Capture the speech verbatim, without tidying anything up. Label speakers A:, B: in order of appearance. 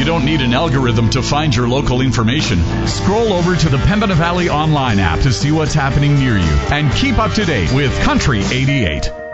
A: don't need an algorithm to find your local information. Scroll over to the Pembina Valley online app to see what's happening near you and keep up to date with Country eighty-eight.